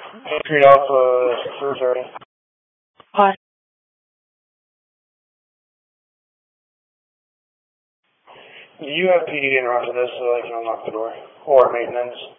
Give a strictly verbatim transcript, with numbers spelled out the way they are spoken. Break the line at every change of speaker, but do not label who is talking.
Patriot Alpha, three thirty.
Hi.
Do you have P D in after this so I can unlock the door? Or maintenance?